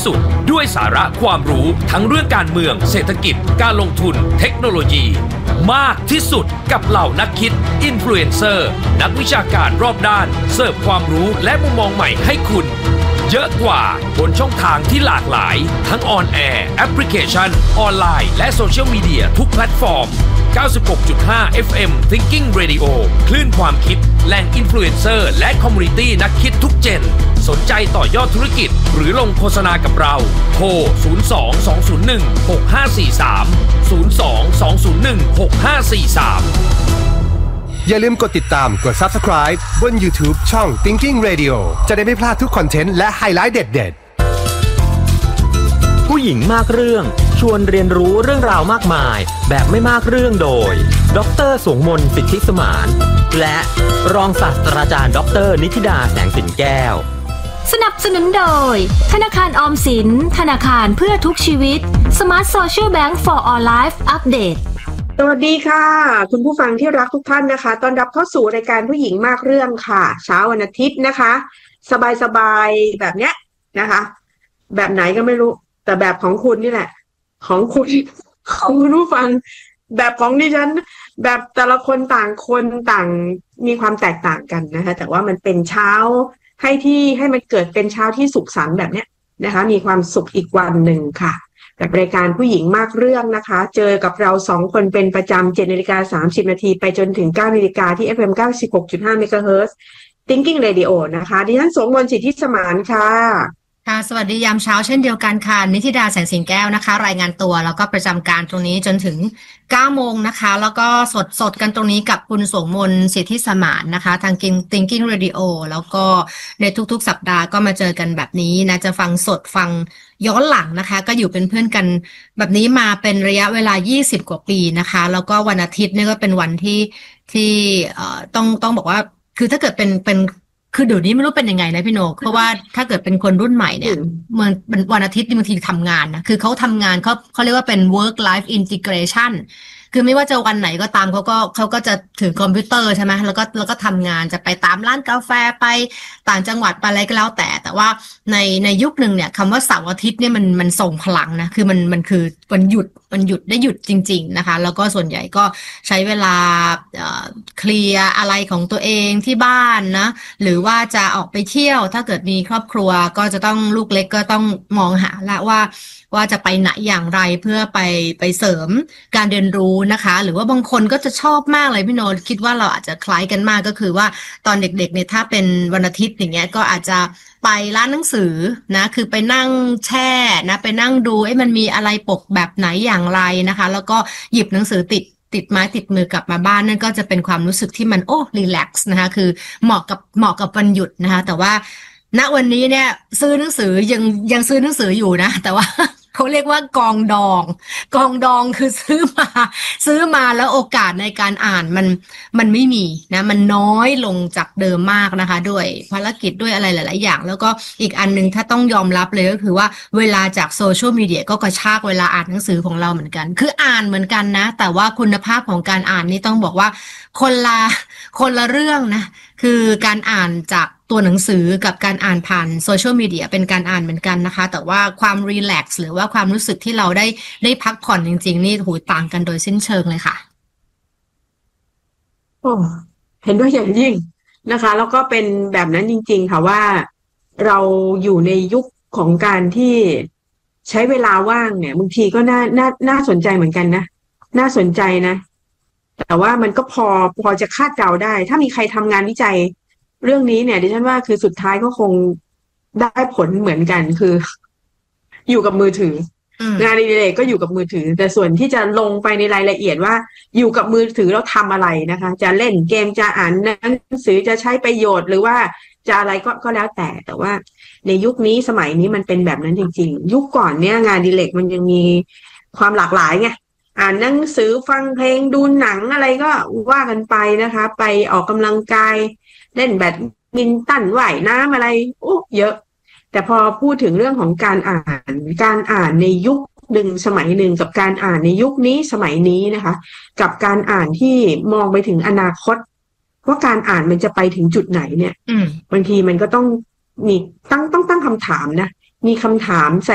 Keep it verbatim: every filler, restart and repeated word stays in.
สุดด้วยสาระความรู้ทั้งเรื่องการเมืองเศรษฐกิจการลงทุนเทคโนโลยีมากที่สุดกับเหล่านักคิดอินฟลูเอนเซอร์นักวิชาการรอบด้านเสิร์ฟความรู้และมุมมองใหม่ให้คุณเยอะกว่าบนช่องทางที่หลากหลายทั้งออนแอร์แอปพลิเคชันออนไลน์และโซเชียลมีเดียทุกแพลตฟอร์ม เก้าสิบหกจุดห้า เอฟ เอ็ม Thinking Radio คลื่นความคิดแหล่งอินฟลูเอนเซอร์และคอมมูนิตี้นักคิดทุกเจนสนใจต่อยอดธุรกิจหรือลงโฆษณากับเราโทร ศูนย์ สอง สอง ศูนย์ หนึ่ง หก ห้า สี่ สาม ศูนย์ สอง สอง ศูนย์ หนึ่ง หก ห้า สี่ สามอย่าลืมกดติดตามกด Subscribe บน YouTube ช่อง Thinking Radio จะได้ไม่พลาดทุกคอนเทนต์และไฮไลท์เด็ดๆผู้หญิงมากเรื่องชวนเรียนรู้เรื่องราวมากมายแบบไม่มากเรื่องโดยดร.สวงมนต์ สิทธิสมานและรองศาสตราจารย์ดร.นิธิดาแสงสินแก้วสนับสนุนโดยธนาคารออมสินธนาคารเพื่อทุกชีวิต Smart Social Bank for All Life Update สวัสดีค่ะคุณผู้ฟังที่รักทุกท่านนะคะต้อนรับเข้าสู่รายการผู้หญิงมากเรื่องค่ะเช้าวันอาทิตย์นะคะสบายๆแบบเนี้ยนะคะแบบไหนก็ไม่รู้แต่แบบของคุณนี่แหละของคุณของคุณผู้ฟังแบบของดิฉันแบบแต่ละคนต่างคนต่างมีความแตกต่างกันนะคะแต่ว่ามันเป็นเช้าให้ที่ให้มันเกิดเป็นเช้าที่สุขสันต์แบบเนี้ยนะคะมีความสุขอีกวันหนึ่งค่ะกับรายการผู้หญิงมากเรื่องนะคะเจอกับเราสองคนเป็นประจำ เจ็ดนาฬิกาสามสิบนาทีไปจนถึง เก้านาฬิกาที่ เอฟ เอ็ม เก้าสิบหกจุดห้า เมกะเฮิรตซ์ Thinking Radio นะคะดิฉันสวงมนต์ สิทธิสมานค่ะค่ะสวัสดียามเช้าเช่นเดียวกันค่ะนิธิดาแสงสิงแก้วนะคะรายงานตัวแล้วก็ประจำการตรงนี้จนถึงเก้าโมงนะคะแล้วก็สดสดกันตรงนี้กับคุณสวงมนต์ สิทธิสมานนะคะทาง Thinking Radio แล้วก็ในทุกๆสัปดาห์ก็มาเจอกันแบบนี้นะจะฟังสดฟังย้อนหลังนะคะก็อยู่เป็นเพื่อนกันแบบนี้มาเป็นระยะเวลายี่สิบกว่าปีนะคะแล้วก็วันอาทิตย์นี่ก็เป็นวันที่ที่เอ่อต้องต้องบอกว่าคือถ้าเกิดเป็นเป็นคือเดี๋ยวนี้ไม่รู้เป็นยังไงนะพี่โนเพราะว่าถ้าเกิดเป็นคนรุ่นใหม่เนี่ยเมื่อวันอาทิตย์บางทีทำงานนะคือเขาทำงานเขาเขาเรียกว่าเป็น work life integration คือไม่ว่าจะวันไหนก็ตามเขาก็เขาก็จะถือคอมพิวเตอร์ใช่ไหมแล้วก็แล้วก็ทำงานจะไปตามร้านกาแฟไปต่างจังหวัดไปอะไรก็แล้วแต่แต่ว่าในในยุคหนึ่งเนี่ยคำว่าเสาร์อาทิตย์เนี่ยมันมันส่งพลังนะคือมันมันคือวันหยุดมันหยุดได้หยุดจริงๆนะคะแล้วก็ส่วนใหญ่ก็ใช้เวลาเคลียร์อะไรของตัวเองที่บ้านนะหรือว่าจะออกไปเที่ยวถ้าเกิดมีครอบครัวก็จะต้องลูกเล็กก็ต้องมองหาละว่าว่าจะไปไหนอย่างไรเพื่อไปไปเสริมการเรียนรู้นะคะหรือว่าบางคนก็จะชอบมากเลยพี่โนคิดว่าเราอาจจะคล้ายกันมากก็คือว่าตอนเด็กๆเนี่ยถ้าเป็นวันอาทิตย์อย่างเงี้ยก็อาจจะไปร้านหนังสือนะคือไปนั่งแช่นะไปนั่งดูไอ้มันมีอะไรปกแบบไหนอย่างไรนะคะแล้วก็หยิบหนังสือติดติดไม้ติดมือกลับมาบ้านนั่นก็จะเป็นความรู้สึกที่มันโอ้รีแลกซ์นะคะคือเหมาะกับเหมาะกับวันหยุดนะคะแต่ว่าณวันนี้เนี่ยซื้อหนังสือยังยังซื้อหนังสืออยู่นะแต่ว่าเขาเรียกว่ากองดองกองดองคือซื้อมาซื้อมาแล้วโอกาสในการอ่านมันมันไม่มีนะมันน้อยลงจากเดิมมากนะคะด้วยภารกิจด้วยอะไรหลายๆอย่างแล้วก็อีกอันนึงถ้าต้องยอมรับเลยก็คือว่าเวลาจากโซเชียลมีเดียก็กระชากเวลาอ่านหนังสือของเราเหมือนกันคืออ่านเหมือนกันนะแต่ว่าคุณภาพของการอ่านนี่ต้องบอกว่าคนละคนละเรื่องนะคือการอ่านจากตัวหนังสือกับการอ่านผ่านโซเชียลมีเดียเป็นการอ่านเหมือนกันนะคะแต่ว่าความรีแลกซ์หรือว่าความรู้สึกที่เราได้ได้พักผ่อนจริงๆนี่หูต่างกันโดยสิ้นเชิงเลยค่ะโอ้เห็นด้วยอย่างยิ่งนะคะแล้วก็เป็นแบบนั้นจริงๆค่ะว่าเราอยู่ในยุคของการที่ใช้เวลาว่างเนี่ยบางทีก็น่าน่าน่าสนใจเหมือนกันนะน่าสนใจนะแต่ว่ามันก็พอพอจะคาดเดาได้ถ้ามีใครทำงานวิจัยเรื่องนี้เนี่ยดิฉันว่าคือสุดท้ายก็คงได้ผลเหมือนกันคืออยู่กับมือถืองานอดิเรกก็อยู่กับมือถือแต่ส่วนที่จะลงไปในรายละเอียดว่าอยู่กับมือถือแล้วทำอะไรนะคะจะเล่นเกมจะอ่านหนังสือจะใช้ประโยชน์หรือว่าจะอะไรก็ก็แล้วแต่แต่ว่าในยุคนี้สมัยนี้มันเป็นแบบนั้นจริงๆยุคก่อนเนี่ยงานอดิเรกมันยังมีความหลากหลายไงอ่านหนังสือฟังเพลงดูหนังอะไรก็ว่ากันไปนะคะไปออกกำลังกายเล่นแบดมินตันว่ายน้ำอะไรโอ้เยอะแต่พอพูดถึงเรื่องของการอ่านการอ่านในยุคหนึ่งสมัยหนึ่งกับการอ่านในยุคนี้สมัยนี้นะคะกับการอ่านที่มองไปถึงอนาคตว่าการอ่านมันจะไปถึงจุดไหนเนี่ยบางทีมันก็ต้องมีตั้งต้องตั้งคำถามนะมีคำถาม